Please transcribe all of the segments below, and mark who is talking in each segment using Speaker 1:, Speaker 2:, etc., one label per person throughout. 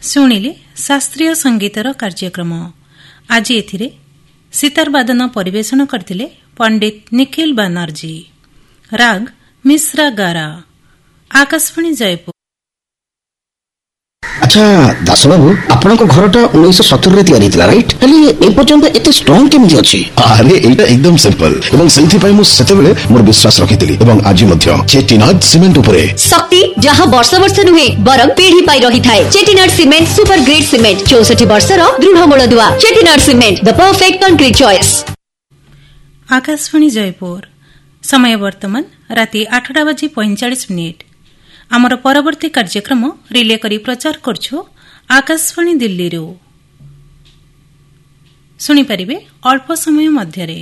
Speaker 1: शुणिले शास्त्रीय संगीतर कार्यक्रम। आज एथिरे सितार वादन परिवेषण करथिले पंडित निखिल बनर्जी। राग मिश्रा गारा। आकाशवाणी जयपुर।
Speaker 2: अच्छा दास बाबू आपण घरटा 1970 तैयारी थिला राइट खाली ए पर्यंत एते स्ट्रांग केमि अछि?
Speaker 3: अरे एटा एकदम सिंपल एवं सेल्फी पाई मु सेतेबेले मोर विश्वास रखिथिली एवं आज मध्य चेटिनाड सीमेंट उपरे
Speaker 4: शक्ति जहां वर्ष वर्ष नुहे बरम पीढ़ी पाई रही थाए। Chettinad cement super grade cement 64 वर्षर दृढ़ मूलदुआ। Chettinad cement the perfect concrete choice.
Speaker 1: Akashvani Jaipur. समय वर्तमान राति 8:45। आमर परवर्ती कार्यक्रम रिले करी प्रचार करछु आकाशवाणी दिल्ली रो। सुनी परिबे अल्प समय मध्यरे।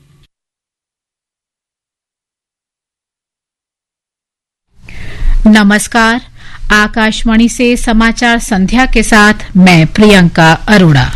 Speaker 5: नमस्कार। आकाशवाणी से समाचार संध्या के साथ मैं प्रियंका अरोड़ा।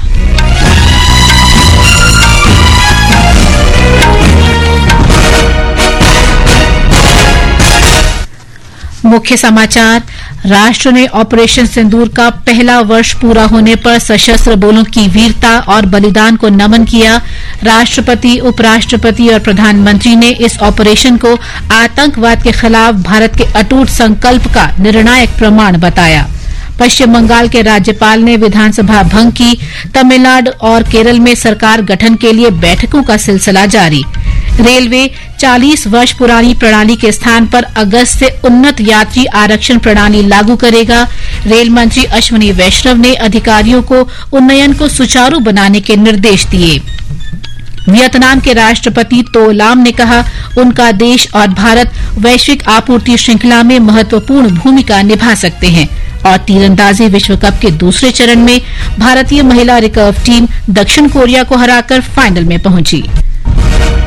Speaker 5: मुख्य समाचार। राष्ट्र ने ऑपरेशन सिंदूर का पहला वर्ष पूरा होने पर सशस्त्र बलों की वीरता और बलिदान को नमन किया। राष्ट्रपति, उपराष्ट्रपति और प्रधानमंत्री ने इस ऑपरेशन को आतंकवाद के खिलाफ भारत के अटूट संकल्प का निर्णायक प्रमाण बताया। पश्चिम बंगाल के राज्यपाल ने विधानसभा भंग की। तमिलनाडु और केरल में सरकार गठन के लिए बैठकों का सिलसिला जारी। रेलवे 40 वर्ष पुरानी प्रणाली के स्थान पर अगस्त से उन्नत यात्री आरक्षण प्रणाली लागू करेगा। रेल मंत्री अश्विनी वैष्णव ने अधिकारियों को उन्नयन को सुचारू बनाने के निर्देश दिए। वियतनाम के राष्ट्रपति तो लाम ने कहा उनका देश और भारत वैश्विक आपूर्ति श्रृंखला में महत्वपूर्ण भूमिका निभा सकते हैं। और तीरंदाजी विश्व कप के दूसरे चरण में भारतीय महिला रिकर्व टीम दक्षिण कोरिया को हराकर फाइनल में पहुंची।